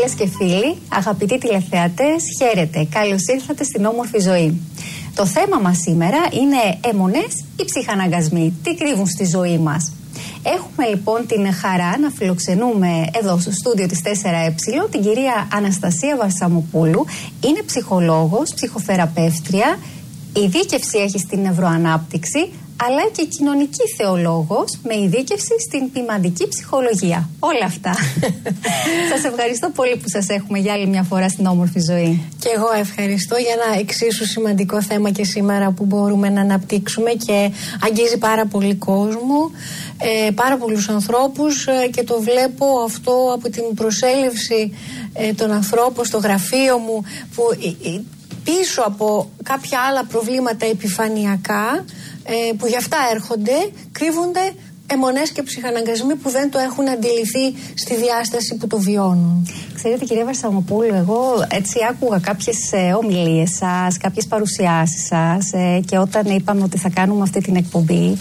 Φίλες και φίλοι, αγαπητοί τηλεθεατές, χαίρετε. Καλώς ήρθατε στην όμορφη ζωή. Το θέμα μας σήμερα είναι αιμονές ή ψυχαναγκασμοί. Τι κρύβουν στη ζωή μας. Έχουμε λοιπόν την χαρά να φιλοξενούμε εδώ στο στούντιο της 4Ε την κυρία Αναστασία Βαρσαμοπούλου. Είναι ψυχολόγος, ψυχοθεραπεύτρια, ειδίκευση έχει στην νευροανάπτυξη, αλλά και κοινωνική θεολόγος με ειδίκευση στην ποιμαντική ψυχολογία. Όλα αυτά. Σας ευχαριστώ πολύ που σας έχουμε για άλλη μια φορά στην όμορφη ζωή. Και εγώ ευχαριστώ για ένα εξίσου σημαντικό θέμα και σήμερα που μπορούμε να αναπτύξουμε και αγγίζει πάρα πολύ κόσμο, πάρα πολλούς ανθρώπους, και το βλέπω αυτό από την προσέλευση των ανθρώπων στο γραφείο μου, που πίσω από κάποια άλλα προβλήματα επιφανειακά που γι' αυτά έρχονται, κρύβονται αιμονές και ψυχαναγκασμοί που δεν το έχουν αντιληφθεί στη διάσταση που το βιώνουν. Ξέρετε, κυρία Βαρσαμοπούλου, εγώ έτσι άκουγα κάποιες ομιλίες σας, κάποιες παρουσιάσεις σας, και όταν είπαμε ότι θα κάνουμε αυτή την εκπομπή,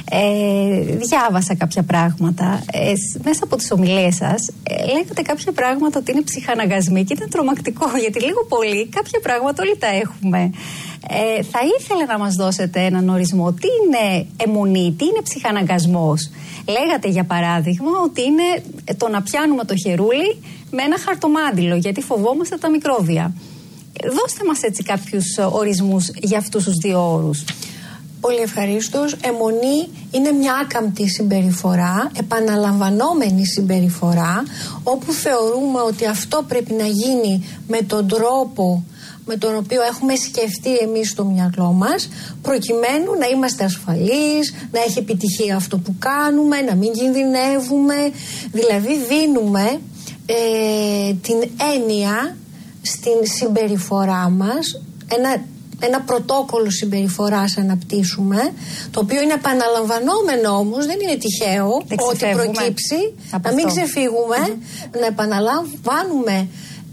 διάβασα κάποια πράγματα. Μέσα από τις ομιλίες σας λέγατε κάποια πράγματα ότι είναι ψυχαναγκασμοί και ήταν τρομακτικό, γιατί λίγο πολύ κάποια πράγματα όλοι τα έχουμε. Θα ήθελα να μας δώσετε έναν ορισμό. Τι είναι αιμονή, τι είναι ψυχαναγκασμός. Λέγατε για παράδειγμα ότι είναι το να πιάνουμε το χερούλι με ένα χαρτομάντιλο, γιατί φοβόμαστε τα μικρόβια. Δώστε μας έτσι κάποιους ορισμούς για αυτούς τους δύο όρους. Πολύ ευχαρίστως. Αιμονή είναι μια άκαμπτη συμπεριφορά, επαναλαμβανόμενη συμπεριφορά, όπου θεωρούμε ότι αυτό πρέπει να γίνει με τον τρόπο με τον οποίο έχουμε σκεφτεί εμείς στο μυαλό μας, προκειμένου να είμαστε ασφαλείς, να έχει επιτυχία αυτό που κάνουμε, να μην κινδυνεύουμε. Δηλαδή δίνουμε την έννοια στην συμπεριφορά μας, ένα πρωτόκολλο συμπεριφοράς αναπτύσσουμε, το οποίο είναι επαναλαμβανόμενο όμως, δεν είναι τυχαίο ότι προκύψει, να μην ξεφύγουμε, να επαναλαμβάνουμε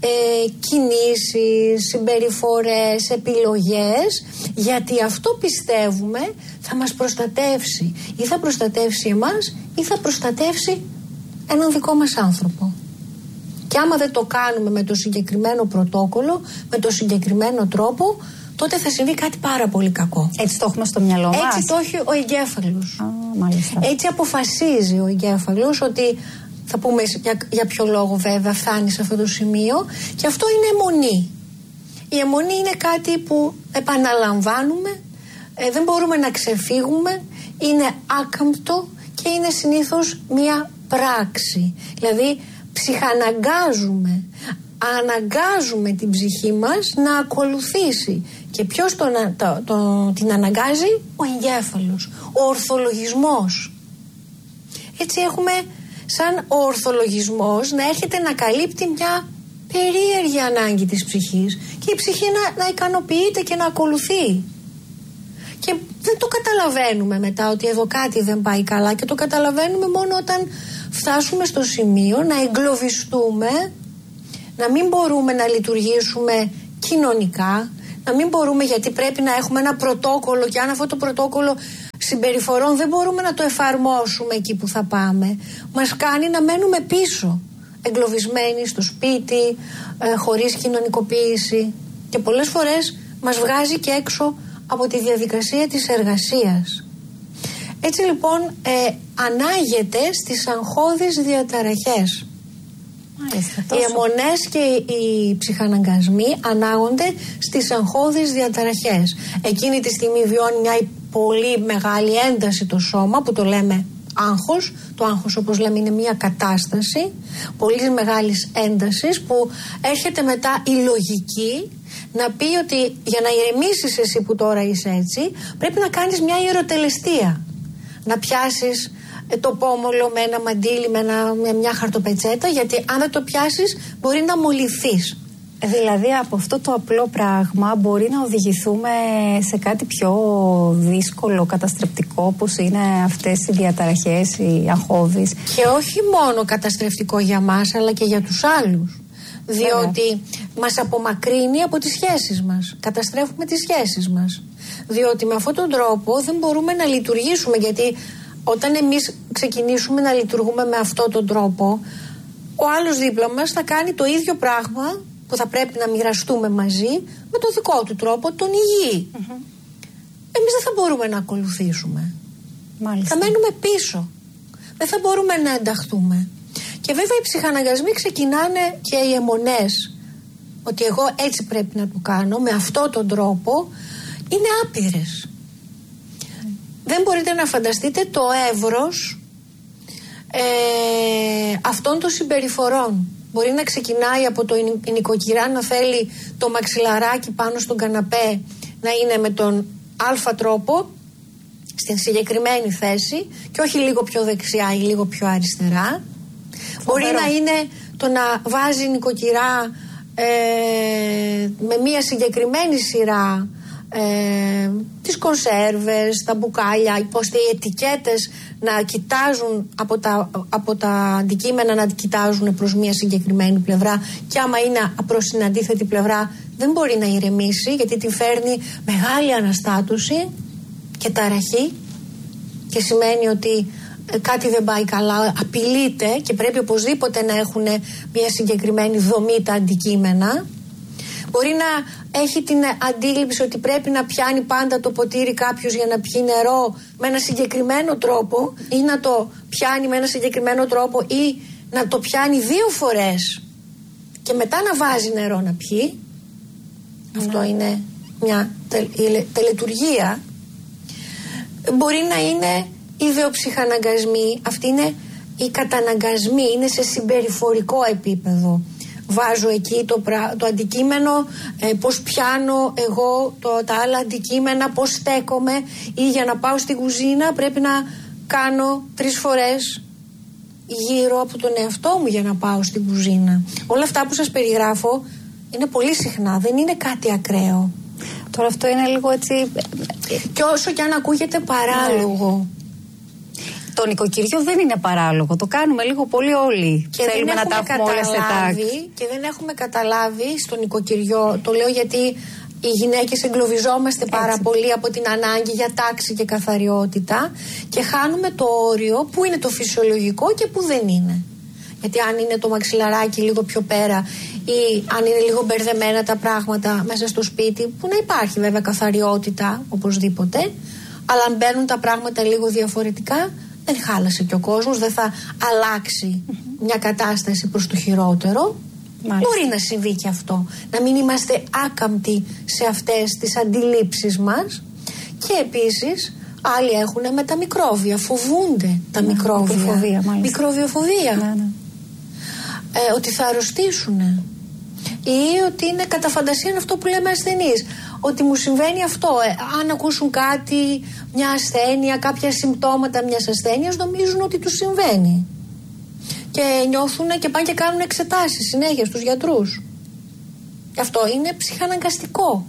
κινήσεις, συμπεριφορές, επιλογές, γιατί αυτό πιστεύουμε θα μας προστατεύσει, ή θα προστατεύσει εμάς ή θα προστατεύσει έναν δικό μας άνθρωπο. Και άμα δεν το κάνουμε με το συγκεκριμένο πρωτόκολλο, με το συγκεκριμένο τρόπο, τότε θα συμβεί κάτι πάρα πολύ κακό. Έτσι το έχουμε στο μυαλό μας. Έτσι το έχει ο εγκέφαλος. Μάλιστα. Έτσι αποφασίζει ο εγκέφαλος ότι, θα πούμε για ποιο λόγο βέβαια φτάνει σε αυτό το σημείο, και αυτό είναι αιμονή. Η αιμονή είναι κάτι που επαναλαμβάνουμε, δεν μπορούμε να ξεφύγουμε, είναι άκαμπτο και είναι συνήθως μία πράξη. Δηλαδή ψυχαναγκάζουμε, αναγκάζουμε την ψυχή μας να ακολουθήσει. Και ποιος την αναγκάζει? Ο εγκέφαλος, ο ορθολογισμός. Έτσι έχουμε σαν ο ορθολογισμός να έρχεται να καλύπτει μια περίεργη ανάγκη της ψυχής, και η ψυχή να ικανοποιείται και να ακολουθεί. Και δεν το καταλαβαίνουμε μετά ότι εδώ κάτι δεν πάει καλά, και το καταλαβαίνουμε μόνο όταν φτάσουμε στο σημείο να εγκλωβιστούμε, να μην μπορούμε να λειτουργήσουμε κοινωνικά, να μην μπορούμε, γιατί πρέπει να έχουμε ένα πρωτόκολλο, και αν αυτό το πρωτόκολλο συμπεριφορών δεν μπορούμε να το εφαρμόσουμε εκεί που θα πάμε, μας κάνει να μένουμε πίσω, εγκλωβισμένοι στο σπίτι, χωρίς κοινωνικοποίηση, και πολλές φορές μας βγάζει και έξω από τη διαδικασία της εργασίας. Έτσι λοιπόν ανάγεται στις αγχώδεις διαταραχές. Οι αιμονές και οι ψυχαναγκασμοί ανάγονται στις αγχώδεις διαταραχές. Εκείνη τη στιγμή βιώνει μια πολύ μεγάλη ένταση το σώμα, που το λέμε άγχος. Το άγχος, όπως λέμε, είναι μια κατάσταση πολύ μεγάλης έντασης, που έρχεται μετά η λογική να πει ότι για να ηρεμήσεις εσύ που τώρα είσαι έτσι, πρέπει να κάνεις μια ιεροτελεστία, να πιάσεις το πόμολο με ένα μαντίλι, με μια χαρτοπετσέτα, γιατί αν δεν το πιάσεις μπορεί να μολυθείς. Δηλαδή από αυτό το απλό πράγμα μπορεί να οδηγηθούμε σε κάτι πιο δύσκολο, καταστρεπτικό, όπως είναι αυτές οι διαταραχές, οι αγχώδεις. Και όχι μόνο καταστρεφτικό για μας, αλλά και για τους άλλους. Διότι μας απομακρύνει από τις σχέσεις μας. Καταστρέφουμε τις σχέσεις μας. Διότι με αυτόν τον τρόπο δεν μπορούμε να λειτουργήσουμε, γιατί όταν εμείς ξεκινήσουμε να λειτουργούμε με αυτόν τον τρόπο, ο άλλος δίπλα μας θα κάνει το ίδιο πράγμα που θα πρέπει να μοιραστούμε μαζί με το δικό του τρόπο, τον υγιή. Εμείς δεν θα μπορούμε να ακολουθήσουμε. Μάλιστα. Θα μένουμε πίσω. Δεν θα μπορούμε να ενταχθούμε. Και βέβαια οι ψυχαναγκασμοί ξεκινάνε και οι αιμονές ότι εγώ έτσι πρέπει να το κάνω, με αυτόν τον τρόπο, είναι άπειρες. Δεν μπορείτε να φανταστείτε το εύρος αυτών των συμπεριφορών. Μπορεί να ξεκινάει από το η νοικοκυρά να θέλει το μαξιλαράκι πάνω στον καναπέ να είναι με τον αλφα τρόπο, στην συγκεκριμένη θέση και όχι λίγο πιο δεξιά ή λίγο πιο αριστερά. Μπορεί να είναι το να βάζει η νοικοκυρά με μια συγκεκριμένη σειρά τις κονσέρβες, τα μπουκάλια, ώστε οι ετικέτες να κοιτάζουν από τα αντικείμενα, να κοιτάζουν προς μια συγκεκριμένη πλευρά, και άμα είναι προς την αντίθετη πλευρά δεν μπορεί να ηρεμήσει, γιατί τη φέρνει μεγάλη αναστάτωση και ταραχή και σημαίνει ότι κάτι δεν πάει καλά, απειλείται και πρέπει οπωσδήποτε να έχουν μια συγκεκριμένη δομή τα αντικείμενα. Μπορεί να έχει την αντίληψη ότι πρέπει να πιάνει πάντα το ποτήρι κάποιος για να πιει νερό με ένα συγκεκριμένο τρόπο, ή να το πιάνει με ένα συγκεκριμένο τρόπο ή να το πιάνει 2 φορές και μετά να βάζει νερό να πιει. Αυτό είναι μια τελετουργία. Μπορεί να είναι ιδεοψυχαναγκασμοί, αυτοί είναι οι καταναγκασμοί, είναι σε συμπεριφορικό επίπεδο. Βάζω εκεί το αντικείμενο, πώς πιάνω εγώ τα άλλα αντικείμενα, πώς στέκομαι, ή για να πάω στην κουζίνα πρέπει να κάνω 3 φορές γύρω από τον εαυτό μου για να πάω στην κουζίνα. Όλα αυτά που σας περιγράφω είναι πολύ συχνά, δεν είναι κάτι ακραίο. Τώρα αυτό είναι λίγο έτσι... Και όσο και αν ακούγεται παράλογο. Το νοικοκυριό δεν είναι παράλογο. Το κάνουμε λίγο πολύ όλοι. Και θέλουμε να τα έχουμε όλα σε τάξη. Και δεν έχουμε καταλάβει στο νοικοκυριό, το λέω γιατί οι γυναίκες εγκλωβιζόμαστε πάρα πολύ από την ανάγκη για τάξη και καθαριότητα και χάνουμε το όριο που είναι το φυσιολογικό και που δεν είναι. Γιατί αν είναι το μαξιλαράκι λίγο πιο πέρα ή αν είναι λίγο μπερδεμένα τα πράγματα μέσα στο σπίτι, που να υπάρχει βέβαια καθαριότητα οπωσδήποτε, αλλά αν μπαίνουν τα πράγματα λίγο διαφορετικά, δεν χάλασε και ο κόσμος, δεν θα αλλάξει μια κατάσταση προς το χειρότερο. Μάλιστα. Μπορεί να συμβεί και αυτό. Να μην είμαστε άκαμπτοι σε αυτές τις αντιλήψεις μας. Και επίσης άλλοι έχουν με τα μικρόβια, φοβούνται τα μικρόβια. Μικροβιοφοβία. Ναι. Ότι θα αρρωστήσουν. Ή ότι είναι κατά φαντασία αυτό που λέμε ασθενείς. Ότι μου συμβαίνει αυτό. Αν ακούσουν κάτι, μια ασθένεια, κάποια συμπτώματα μιας ασθένειας, νομίζουν ότι τους συμβαίνει. Και νιώθουν και πάνε και κάνουν εξετάσεις συνέχεια στους γιατρούς. Αυτό είναι ψυχαναγκαστικό.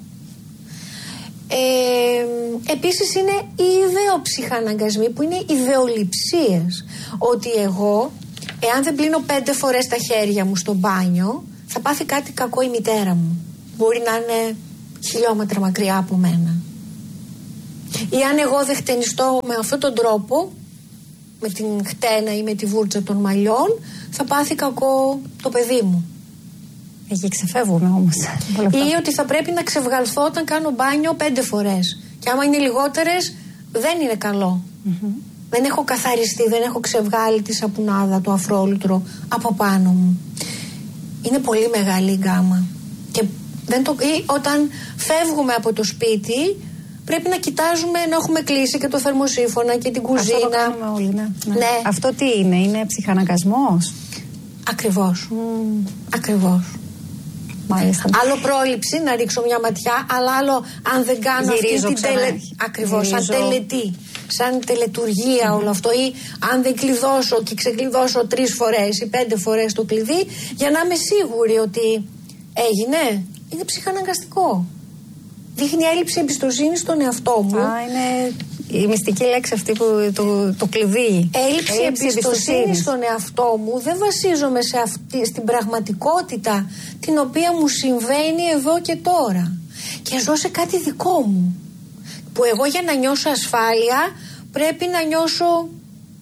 Επίσης είναι οι ιδεοψυχαναγκασμοί, που είναι ιδεολειψίες. Ότι εγώ, εάν δεν πλύνω 5 φορές τα χέρια μου στο μπάνιο, θα πάθει κάτι κακό η μητέρα μου. Μπορεί να είναι χιλιόμετρα μακριά από μένα. Ή αν εγώ δεν χτενιστώ με αυτόν τον τρόπο, με την χτένα ή με τη βούρτσα των μαλλιών, θα πάθει κακό το παιδί μου. Εκεί ξεφεύγουμε όμως. Ή ότι θα πρέπει να ξευγαλθώ όταν κάνω μπάνιο 5 φορές. Και άμα είναι λιγότερες, δεν είναι καλό. Δεν έχω καθαριστεί, δεν έχω ξεβγάλει τη σαπουνάδα, το αφρόλουτρο από πάνω μου. Είναι πολύ μεγάλη η γκάμα. Και ή όταν φεύγουμε από το σπίτι, πρέπει να κοιτάζουμε να έχουμε κλείσει και το θερμοσύφωνα και την κουζίνα. Αυτό το κάνουμε όλοι, ναι. Αυτό τι είναι ψυχαναγκασμός? Ακριβώς. Ακριβώς. Μάλιστα. Άλλο πρόληψη, να ρίξω μια ματιά, αλλά άλλο αν δεν κάνω γυρίζω αυτή την Ακριβώς, σαν τελετή, σαν τελετουργία όλο αυτό, ή αν δεν κλειδώσω και ξεκλειδώσω 3 φορές ή 5 φορές το κλειδί, για να είμαι σίγουρη ότι έγινε. Είναι ψυχαναγκαστικό. Δείχνει έλλειψη εμπιστοσύνη στον εαυτό μου. Είναι η μυστική λέξη αυτή που το κλειδί. Έλλειψη εμπιστοσύνη στον εαυτό μου. Δεν βασίζομαι στην πραγματικότητα την οποία μου συμβαίνει εδώ και τώρα. Και ζω σε κάτι δικό μου. Που εγώ για να νιώσω ασφάλεια πρέπει να νιώσω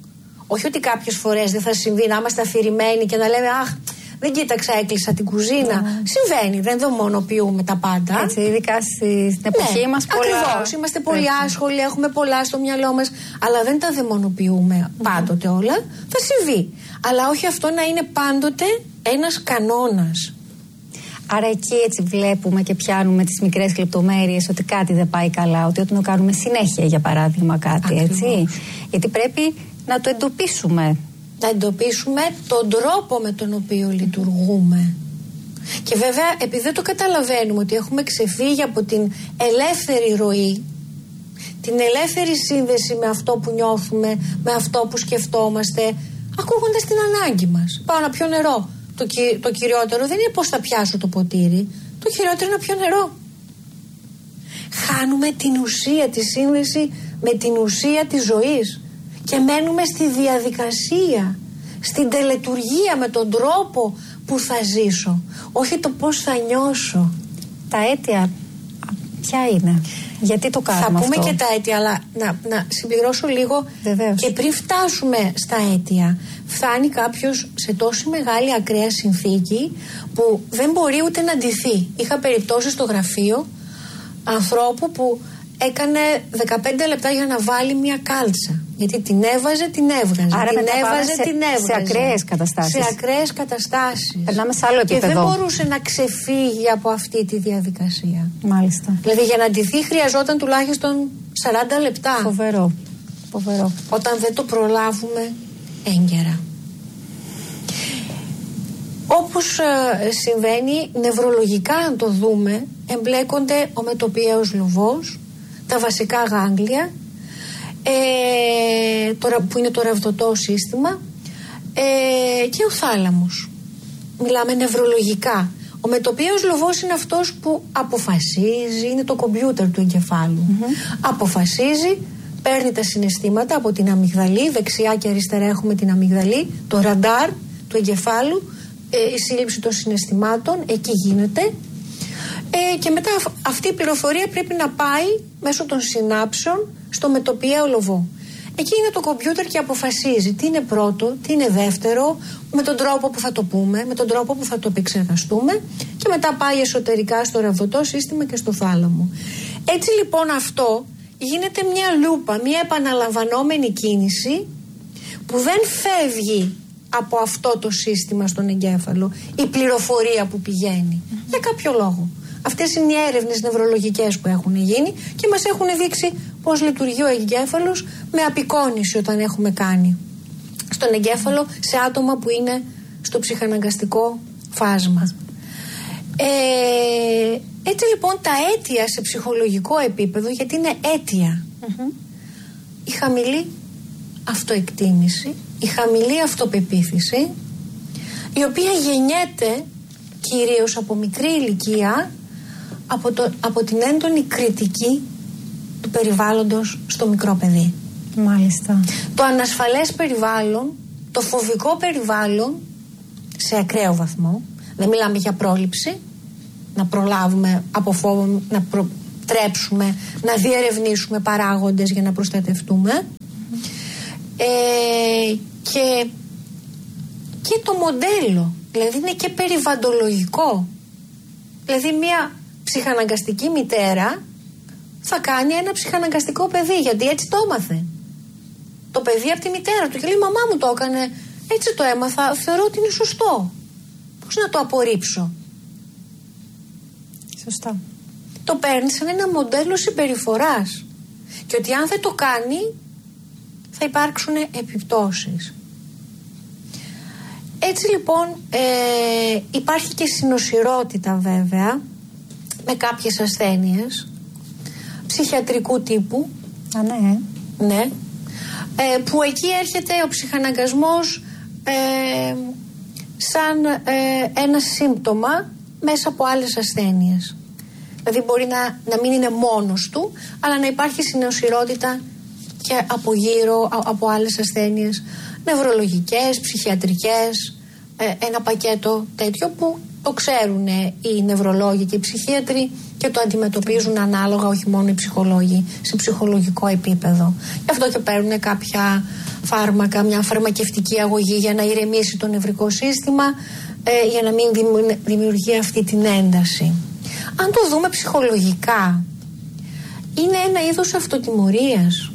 Όχι ότι κάποιες φορές δεν θα συμβεί να είμαστε αφηρημένοι και να λέμε αχ, δεν κοίταξα, έκλεισα την κουζίνα. Συμβαίνει, δεν δαιμονοποιούμε τα πάντα. Έτσι, ειδικά στην εποχή μας. Ακριβώς, είμαστε πολύ άσχολοι, έχουμε πολλά στο μυαλό μας, αλλά δεν τα δαιμονοποιούμε πάντοτε όλα. Θα συμβεί. Αλλά όχι αυτό να είναι πάντοτε ένας κανόνας. Άρα εκεί έτσι βλέπουμε και πιάνουμε τις μικρές λεπτομέρειες ότι κάτι δεν πάει καλά, ότι όταν το κάνουμε συνέχεια για παράδειγμα κάτι. Έτσι. Γιατί πρέπει να το εντοπίσουμε. Να εντοπίσουμε τον τρόπο με τον οποίο λειτουργούμε. Και βέβαια επειδή δεν το καταλαβαίνουμε ότι έχουμε ξεφύγει από την ελεύθερη ροή, την ελεύθερη σύνδεση με αυτό που νιώθουμε, με αυτό που σκεφτόμαστε, ακούγοντας την ανάγκη μας. Πάω να πιω νερό. Το κυριότερο δεν είναι πώς θα πιάσω το ποτήρι. Το κυριότερο είναι να πιω νερό. Χάνουμε την ουσία, τη σύνδεση με την ουσία της ζωής και μένουμε στη διαδικασία, στην τελετουργία, με τον τρόπο που θα ζήσω, όχι το πώς θα νιώσω. Τα αίτια ποια είναι, γιατί το κάνουμε αυτό? Θα πούμε και τα αίτια, αλλά να συμπληρώσω λίγο. Βεβαίως. Και πριν φτάσουμε στα αίτια, φτάνει κάποιος σε τόση μεγάλη ακραία συνθήκη που δεν μπορεί ούτε να ντυθεί. Είχα περιπτώσεις στο γραφείο ανθρώπου που έκανε 15 λεπτά για να βάλει μια κάλτσα. Γιατί την έβαζε, την έβγαζε. Άρα την έβαζε, την έβγαζε. Σε ακραίες καταστάσεις. Σε ακραίες καταστάσεις. Περνάμε σε άλλο επίπεδο. Και δεν μπορούσε να ξεφύγει από αυτή τη διαδικασία. Μάλιστα. Δηλαδή για να ντυθεί χρειαζόταν τουλάχιστον 40 λεπτά. Φοβερό. Φοβερό. Όταν δεν το προλάβουμε έγκαιρα. Όπως συμβαίνει νευρολογικά, αν το δούμε, εμπλέκονται ο μετοπιαίος λοβός, τα βασικά γάγγλια, που είναι το ρευδωτό σύστημα, και ο θάλαμος. Μιλάμε νευρολογικά. Ο μετοπιαίος λοβός είναι αυτός που αποφασίζει, είναι το κομπιούτερ του εγκεφάλου. Αποφασίζει, παίρνει τα συναισθήματα από την αμυγδαλή, δεξιά και αριστερά έχουμε την αμυγδαλή, το ραντάρ του εγκεφάλου, η σύλληψη των συναισθημάτων, εκεί γίνεται. Και μετά αυτή η πληροφορία πρέπει να πάει μέσω των συνάψεων στο μετοπιαίο λοβό. Εκεί είναι το κομπιούτερ και αποφασίζει τι είναι πρώτο, τι είναι δεύτερο, με τον τρόπο που θα το πούμε, με τον τρόπο που θα το επεξεργαστούμε, και μετά πάει εσωτερικά στο ρευδωτό σύστημα και στο θάλαμο. Έτσι λοιπόν αυτό γίνεται μια λούπα, μια επαναλαμβανόμενη κίνηση που δεν φεύγει από αυτό το σύστημα στον εγκέφαλο, η πληροφορία που πηγαίνει. Για κάποιο λόγο. Αυτές είναι οι έρευνες νευρολογικές που έχουν γίνει και μας έχουν δείξει πώς λειτουργεί ο εγκέφαλος με απεικόνιση όταν έχουμε κάνει στον εγκέφαλο σε άτομα που είναι στο ψυχαναγκαστικό φάσμα. Έτσι λοιπόν τα αίτια σε ψυχολογικό επίπεδο, γιατί είναι αίτια, η χαμηλή αυτοεκτίμηση, η χαμηλή αυτοπεποίθηση, η οποία γεννιέται κυρίως από μικρή ηλικία από την έντονη κριτική του περιβάλλοντος στο μικρό παιδί. Μάλιστα. Το ανασφαλές περιβάλλον, το φοβικό περιβάλλον σε ακραίο βαθμό, δεν μιλάμε για πρόληψη, να προλάβουμε από φόβο, να προτρέψουμε, να διερευνήσουμε παράγοντες για να προστατευτούμε, και το μοντέλο, δηλαδή είναι και περιβαλλοντολογικό. Δηλαδή μια ψυχαναγκαστική μητέρα θα κάνει ένα ψυχαναγκαστικό παιδί, γιατί έτσι το έμαθε το παιδί από τη μητέρα του και λέει μαμά μου το έκανε, έτσι το έμαθα, θεωρώ ότι είναι σωστό, πώς να το απορρίψω? Σωστά. Το παίρνει σαν ένα μοντέλο συμπεριφοράς και ότι αν δεν το κάνει θα υπάρξουν επιπτώσεις. Έτσι λοιπόν υπάρχει και συνοσυρότητα βέβαια με κάποιες ασθένειες ψυχιατρικού τύπου. Ναι. Ναι. Που εκεί έρχεται ο ψυχαναγκασμός σαν ένα σύμπτωμα μέσα από άλλες ασθένειες. Δηλαδή μπορεί να μην είναι μόνος του, αλλά να υπάρχει συνοσυρότητα και από γύρω από άλλες ασθένειες νευρολογικές, ψυχιατρικές, ένα πακέτο τέτοιο που Το ξέρουν οι νευρολόγοι και οι ψυχίατροι και το αντιμετωπίζουν ανάλογα, όχι μόνο οι ψυχολόγοι, σε ψυχολογικό επίπεδο. Γι' αυτό και παίρνουν κάποια φάρμακα, μια φαρμακευτική αγωγή για να ηρεμήσει το νευρικό σύστημα, για να μην δημιουργεί αυτή την ένταση. Αν το δούμε ψυχολογικά, είναι ένα είδος αυτοτιμωρίας.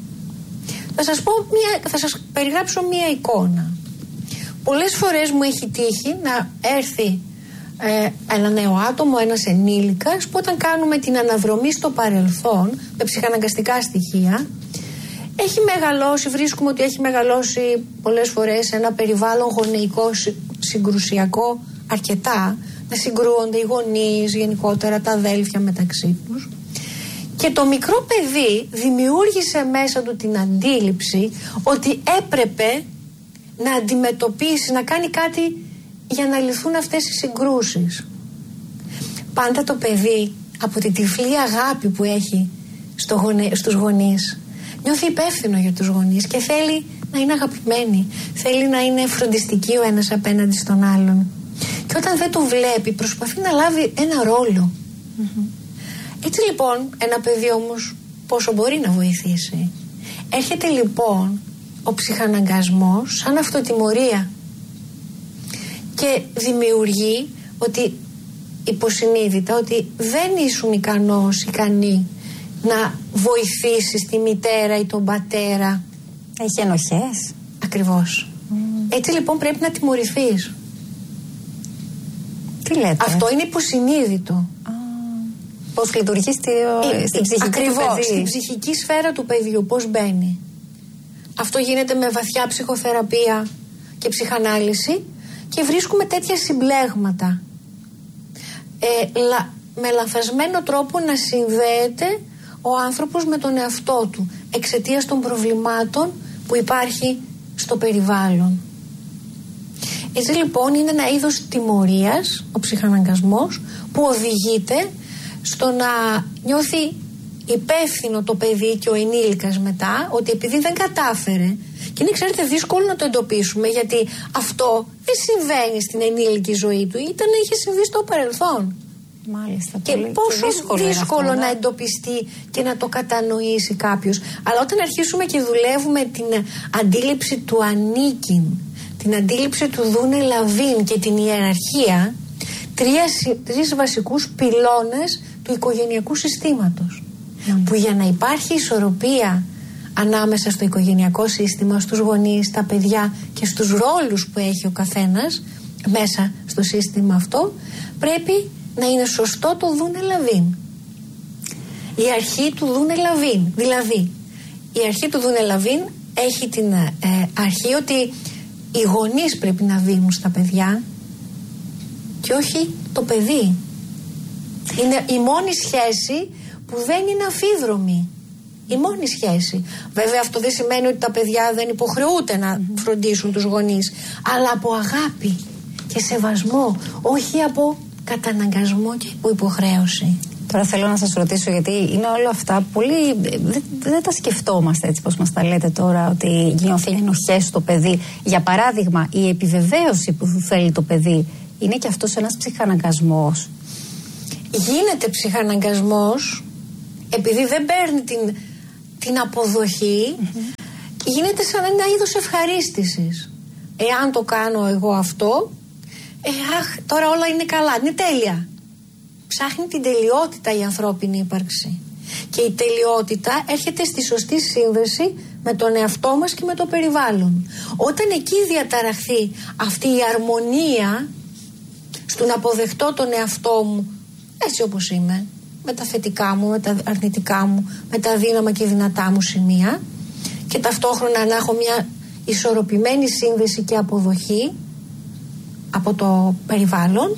Θα σας περιγράψω μία εικόνα. Πολλές φορές μου έχει τύχει να έρθει ένα νέο άτομο, ένας ενήλικας, που όταν κάνουμε την αναδρομή στο παρελθόν με ψυχαναγκαστικά στοιχεία, έχει μεγαλώσει, βρίσκουμε ότι έχει μεγαλώσει πολλές φορές σε ένα περιβάλλον γονεϊκό συγκρουσιακό αρκετά, να συγκρούονται οι γονείς, γενικότερα τα αδέλφια μεταξύ τους. Και το μικρό παιδί δημιούργησε μέσα του την αντίληψη ότι έπρεπε να αντιμετωπίσει, να κάνει κάτι για να λυθούν αυτές οι συγκρούσεις. Πάντα το παιδί, από την τυφλή αγάπη που έχει στους γονείς, νιώθει υπεύθυνο για τους γονείς και θέλει να είναι αγαπημένη, θέλει να είναι φροντιστική ο ένας απέναντι στον άλλον. Και όταν δεν το βλέπει, προσπαθεί να λάβει ένα ρόλο. Έτσι λοιπόν, ένα παιδί όμως πόσο μπορεί να βοηθήσει? Έρχεται λοιπόν ο ψυχαναγκασμός σαν αυτοτιμωρία και δημιουργεί ότι υποσυνείδητα ότι δεν ήσουν ικανή να βοηθήσεις τη μητέρα ή τον πατέρα. Έχει ενοχές. Ακριβώς. Έτσι λοιπόν πρέπει να τιμωρηθείς. Τι λέτε? Αυτό είναι υποσυνείδητο. Πώς λειτουργεί στην ψυχική ακριβώς, του παιδί. στην ψυχική σφαίρα του παιδιού, πώς μπαίνει. Αυτό γίνεται με βαθιά ψυχοθεραπεία και ψυχανάλυση και βρίσκουμε τέτοια συμπλέγματα. Με λανθασμένο τρόπο να συνδέεται ο άνθρωπος με τον εαυτό του εξαιτίας των προβλημάτων που υπάρχει στο περιβάλλον. Έτσι λοιπόν είναι ένα είδος τιμωρίας, ο ψυχαναγκασμός, που οδηγείται στο να νιώθει υπεύθυνο το παιδί και ο ενήλικας μετά, ότι επειδή δεν κατάφερε, και είναι ξέρετε δύσκολο να το εντοπίσουμε, γιατί αυτό δεν συμβαίνει στην ενήλικη ζωή του, είχε συμβεί στο παρελθόν. Μάλιστα, και πόσο δύσκολο να εντοπιστεί και να το κατανοήσει κάποιος. Αλλά όταν αρχίσουμε και δουλεύουμε την αντίληψη του ανήκειν, την αντίληψη του δούνε λαβίν και την ιεραρχία, τρεις βασικούς πυλώνες του οικογενειακού συστήματος, που για να υπάρχει ισορροπία ανάμεσα στο οικογενειακό σύστημα, στους γονείς, στα παιδιά και στους ρόλους που έχει ο καθένας μέσα στο σύστημα αυτό, πρέπει να είναι σωστό το δούνε λαβίν. Η αρχή του δούνε λαβίν, δηλαδή η αρχή του δούνε λαβίν έχει την αρχή ότι οι γονείς πρέπει να δίνουν στα παιδιά και όχι το παιδί. Είναι η μόνη σχέση που δεν είναι αμφίδρομη. Η μόνη σχέση. Βέβαια αυτό δεν σημαίνει ότι τα παιδιά δεν υποχρεούνται να φροντίσουν τους γονείς, αλλά από αγάπη και σεβασμό, όχι από καταναγκασμό και από υποχρέωση. Τώρα θέλω να σας ρωτήσω, γιατί είναι όλα αυτά πολύ. Δεν τα σκεφτόμαστε έτσι πως μας τα λέτε τώρα, ότι νιώθει ενοχές στο παιδί. Για παράδειγμα, η επιβεβαίωση που θέλει το παιδί, είναι και αυτός ένας ψυχαναγκασμός? Γίνεται ψυχαναγκασμός επειδή δεν παίρνει την αποδοχή, γίνεται σαν ένα είδος ευχαρίστησης. Εάν το κάνω εγώ αυτό, τώρα όλα είναι καλά, είναι τέλεια. Ψάχνει την τελειότητα η ανθρώπινη ύπαρξη. Και η τελειότητα έρχεται στη σωστή σύνδεση με τον εαυτό μας και με το περιβάλλον. Όταν εκεί διαταραχθεί αυτή η αρμονία στο να αποδεχτώ τον εαυτό μου έτσι όπως είμαι, με τα θετικά μου, με τα αρνητικά μου, με τα αδύναμα και δυνατά μου σημεία, και ταυτόχρονα να έχω μια ισορροπημένη σύνδεση και αποδοχή από το περιβάλλον,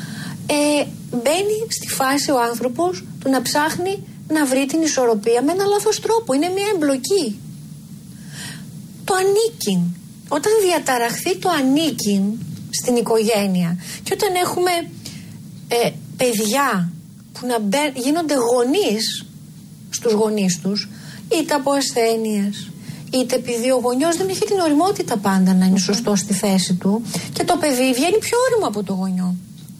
μπαίνει στη φάση ο άνθρωπος του να ψάχνει να βρει την ισορροπία με ένα λάθος τρόπο. Είναι μια εμπλοκή. Το ανήκειν. Όταν διαταραχθεί το ανήκειν στην οικογένεια και όταν έχουμε παιδιά που γίνονται γονείς στους γονείς τους, είτε από ασθένειες, είτε επειδή ο γονιός δεν έχει την ωριμότητα πάντα να είναι σωστό στη θέση του, και το παιδί βγαίνει πιο ώριμο από το γονιό.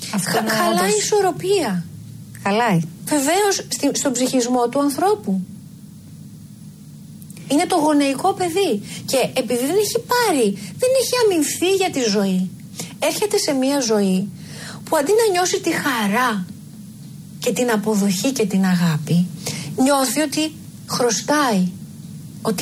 Χαλάει η ισορροπία. Χαλάει. Βεβαίως στον ψυχισμό του ανθρώπου. Είναι το γονεϊκό παιδί. Και επειδή δεν έχει πάρει, δεν έχει αμυνθεί για τη ζωή, έρχεται σε μια ζωή που αντί να νιώσει τη χαρά και την αποδοχή και την αγάπη, νιώθει ότι χρωστάει, ότι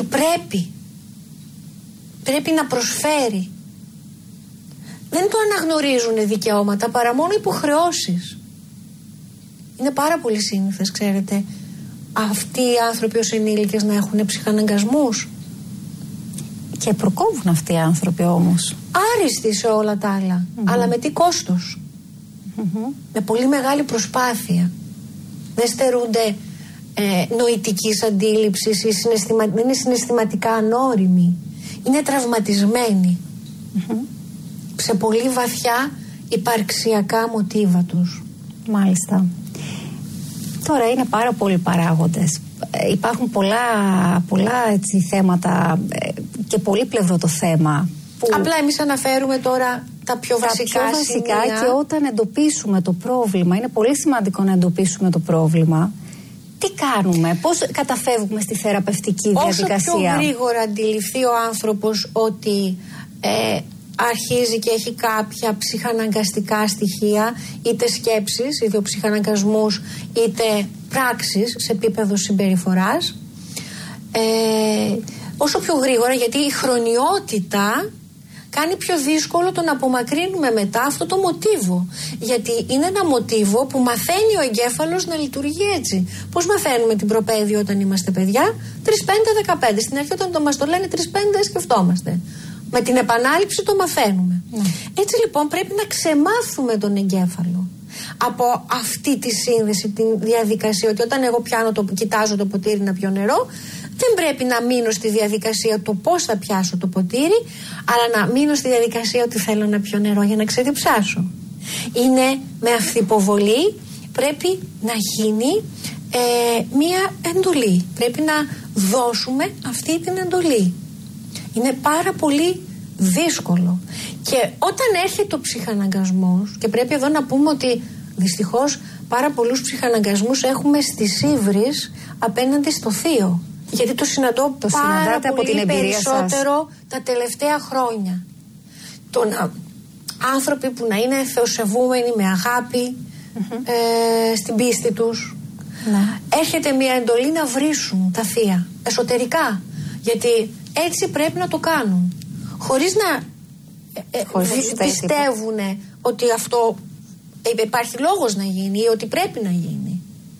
πρέπει να προσφέρει. Δεν το αναγνωρίζουν δικαιώματα παρά μόνο υποχρεώσεις. Είναι πάρα πολύ σύνηθες, ξέρετε, αυτοί οι άνθρωποι ως ενήλικες να έχουν ψυχαναγκασμούς. Και προκόβουν αυτοί οι άνθρωποι όμως. Άριστοι σε όλα τα άλλα. Αλλά με τι κόστος? Με πολύ μεγάλη προσπάθεια. Δεν στερούνται νοητικής αντίληψης ή δεν είναι συναισθηματικά ανώριμοι. Είναι τραυματισμένοι σε πολύ βαθιά υπαρξιακά μοτίβα τους. Μάλιστα. Τώρα είναι πάρα πολλοί παράγοντες. Υπάρχουν πολλά έτσι, θέματα και πολύπλευρο το θέμα. Που απλά εμείς αναφέρουμε τώρα τα πιο βασικά σημεία. Και όταν εντοπίσουμε το πρόβλημα, είναι πολύ σημαντικό να εντοπίσουμε το πρόβλημα. Τι κάνουμε, πώς καταφεύγουμε στη θεραπευτική διαδικασία? Όσο πιο γρήγορα αντιληφθεί ο άνθρωπος ότι αρχίζει και έχει κάποια ψυχαναγκαστικά στοιχεία, είτε σκέψεις, είτε ψυχαναγκασμούς, είτε πράξεις σε επίπεδο συμπεριφοράς, όσο πιο γρήγορα, γιατί η χρονιότητα κάνει πιο δύσκολο το να απομακρύνουμε μετά αυτό το μοτίβο. Γιατί είναι ένα μοτίβο που μαθαίνει ο εγκέφαλος να λειτουργεί έτσι. Πώς μαθαίνουμε την προπαίδεια όταν είμαστε παιδιά? 3-5-15. Στην αρχή όταν μας το λένε 3-5 σκεφτόμαστε. Με την επανάληψη το μαθαίνουμε. Έτσι λοιπόν πρέπει να ξεμάθουμε τον εγκέφαλο από αυτή τη σύνδεση, τη διαδικασία, ότι όταν εγώ κοιτάζω το ποτήρι να πιω νερό, δεν πρέπει να μείνω στη διαδικασία το πώς θα πιάσω το ποτήρι, αλλά να μείνω στη διαδικασία ότι θέλω να πιω νερό για να ξεδιψάσω. Είναι με αυθυποβολή, πρέπει να γίνει μία εντολή. Πρέπει να δώσουμε αυτή την εντολή. Είναι πάρα πολύ δύσκολο. Και όταν έρχεται ο ψυχαναγκασμός, και πρέπει εδώ να πούμε ότι δυστυχώς πάρα πολλούς ψυχαναγκασμούς έχουμε στις ύβρις απέναντι στο θείο. Γιατί το συναντώ πάρα πολύ από την εμπειρία περισσότερο τα τελευταία χρόνια. Άνθρωποι που να είναι θεοσεβούμενοι με αγάπη στην πίστη τους. Έρχεται μια εντολή να βρίσουν τα θεία εσωτερικά. Γιατί έτσι πρέπει να το κάνουν. Χωρίς να πιστεύουν ότι αυτό υπάρχει λόγος να γίνει ή ότι πρέπει να γίνει.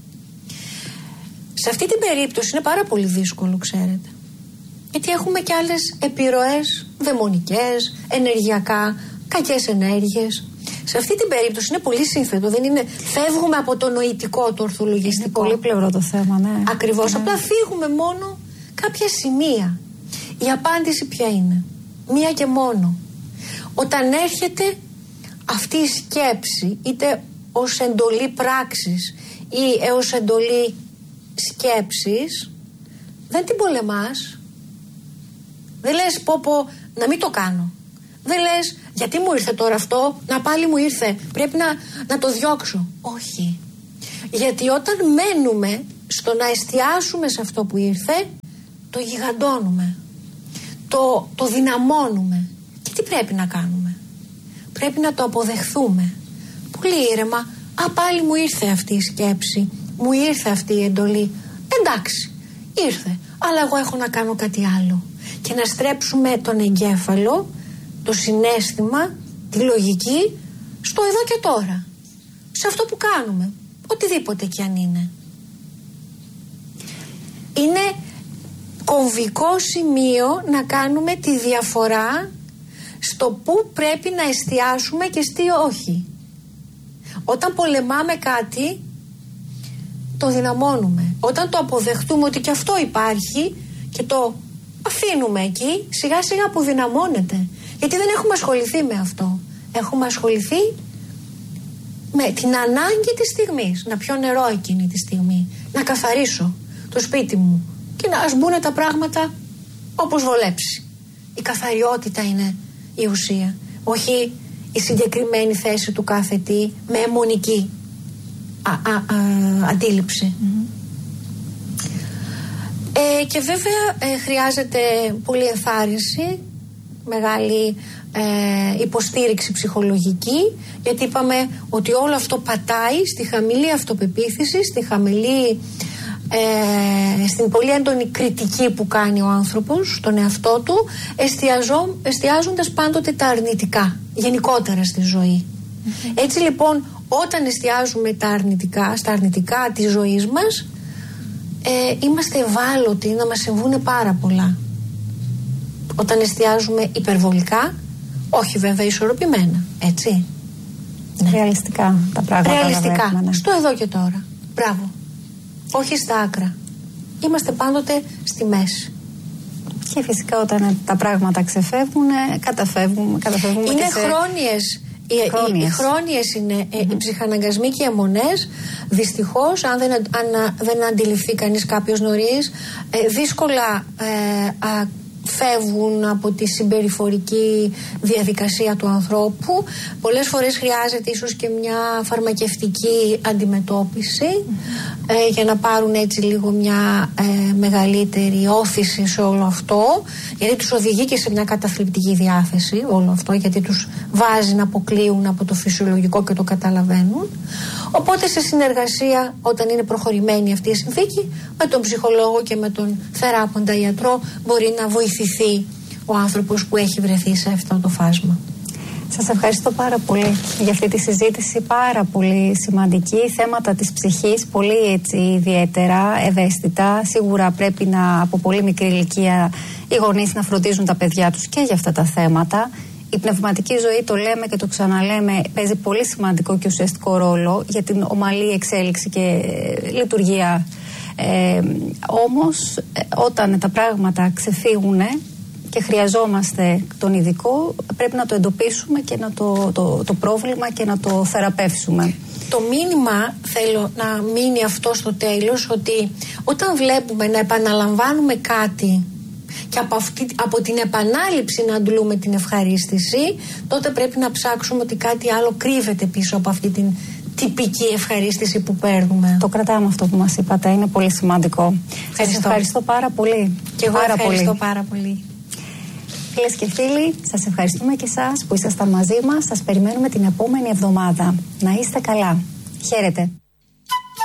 Σε αυτή την περίπτωση είναι πάρα πολύ δύσκολο, ξέρετε. Γιατί έχουμε και άλλες επιρροές δαιμονικές, ενεργειακά, κακές ενέργειες. Σε αυτή την περίπτωση είναι πολύ σύνθετο. Δεν είναι, φεύγουμε από το νοητικό, το ορθολογιστικό. Είναι πολύ πλευρό το θέμα, ναι. Ακριβώς. Απλά φύγουμε μόνο κάποια σημεία. Η απάντηση ποια είναι? Μία και μόνο. Όταν έρχεται αυτή η σκέψη, είτε ως εντολή πράξης ή ως εντολή σκέψης, δεν την πολεμάς. Δεν λες πω να μην το κάνω. Δεν λες γιατί μου ήρθε τώρα αυτό, να πάλι μου ήρθε, πρέπει να το διώξω. Όχι. Γιατί όταν μένουμε στο να εστιάσουμε σε αυτό που ήρθε, το γιγαντώνουμε. Το δυναμώνουμε. Και τι πρέπει να κάνουμε? Πρέπει να το αποδεχθούμε. Πολύ ήρεμα. Πάλι μου ήρθε αυτή η σκέψη. Μου ήρθε αυτή η εντολή. Εντάξει, ήρθε. Αλλά εγώ έχω να κάνω κάτι άλλο. Και να στρέψουμε τον εγκέφαλο, το συναίσθημα, τη λογική, στο εδώ και τώρα. Σε αυτό που κάνουμε. Οτιδήποτε κι αν είναι. Είναι κομβικό σημείο να κάνουμε τη διαφορά στο που πρέπει να εστιάσουμε και στη όχι. Όταν πολεμάμε κάτι, το δυναμώνουμε. Όταν το αποδεχτούμε ότι και αυτό υπάρχει και το αφήνουμε εκεί, σιγά σιγά αποδυναμώνεται. Γιατί δεν έχουμε ασχοληθεί με αυτό. Έχουμε ασχοληθεί με την ανάγκη της στιγμής. Να πιω νερό εκείνη τη στιγμή. Να καθαρίσω το σπίτι μου. Και να μπουν τα πράγματα όπως βολέψει. Η καθαριότητα είναι η ουσία. Όχι η συγκεκριμένη θέση του κάθε τι με αιμονική αντίληψη. Και βέβαια χρειάζεται πολλή ενθάρρυνση, μεγάλη υποστήριξη ψυχολογική, γιατί είπαμε ότι όλο αυτό πατάει στη χαμηλή αυτοπεποίθηση, στη χαμηλή, στην πολύ έντονη κριτική που κάνει ο άνθρωπος στον εαυτό του, εστιάζοντας πάντοτε τα αρνητικά γενικότερα στη ζωή. Έτσι λοιπόν, όταν εστιάζουμε στα αρνητικά της ζωής μας, είμαστε ευάλωτοι να μας συμβούν πάρα πολλά. Όταν εστιάζουμε υπερβολικά, όχι βέβαια ισορροπημένα, έτσι. Ρεαλιστικά τα πράγματα. Ρεαλιστικά, στο εδώ και τώρα. Μπράβο. Όχι στα άκρα. Είμαστε πάντοτε στη μέση. Και φυσικά όταν τα πράγματα ξεφεύγουν, καταφεύγουμε. Είναι χρόνιες. Οι χρόνιες είναι οι ψυχαναγκασμοί και οι αιμονές. Δυστυχώς, αν δεν αντιληφθεί κανείς κάποιος νωρίς, δύσκολα φεύγουν από τη συμπεριφορική διαδικασία του ανθρώπου. Πολλές φορές χρειάζεται ίσως και μια φαρμακευτική αντιμετώπιση για να πάρουν έτσι λίγο μια μεγαλύτερη όθηση σε όλο αυτό, γιατί τους οδηγεί και σε μια καταθλιπτική διάθεση όλο αυτό, γιατί τους βάζει να αποκλείουν από το φυσιολογικό και το καταλαβαίνουν. Οπότε σε συνεργασία, όταν είναι προχωρημένη αυτή η συνθήκη, με τον ψυχολόγο και με τον θεράποντα ιατρό μπορεί να βοηθηθεί ο άνθρωπος που έχει βρεθεί σε αυτό το φάσμα. Σας ευχαριστώ πάρα πολύ για αυτή τη συζήτηση, πάρα πολύ σημαντική. Θέματα της ψυχής, πολύ έτσι ιδιαίτερα ευαίσθητα. Σίγουρα πρέπει από πολύ μικρή ηλικία οι γονείς να φροντίζουν τα παιδιά τους και για αυτά τα θέματα. Η πνευματική ζωή, το λέμε και το ξαναλέμε, παίζει πολύ σημαντικό και ουσιαστικό ρόλο για την ομαλή εξέλιξη και λειτουργία. Όμως όταν τα πράγματα ξεφύγουν και χρειαζόμαστε τον ειδικό, πρέπει να το εντοπίσουμε και να το πρόβλημα και να το θεραπεύσουμε. Το μήνυμα θέλω να μείνει αυτό στο τέλος, ότι όταν βλέπουμε να επαναλαμβάνουμε κάτι και από την επανάληψη να αντλούμε την ευχαρίστηση, τότε πρέπει να ψάξουμε ότι κάτι άλλο κρύβεται πίσω από αυτή την τυπική ευχαρίστηση που παίρνουμε. Το κρατάμε αυτό που μας είπατε, είναι πολύ σημαντικό. Σας ευχαριστώ πάρα πολύ. Και εγώ ευχαριστώ πάρα πολύ. Φίλες και φίλοι, σας ευχαριστούμε και εσάς που ήσασταν μαζί μας. Σας περιμένουμε την επόμενη εβδομάδα. Να είστε καλά. Χαίρετε.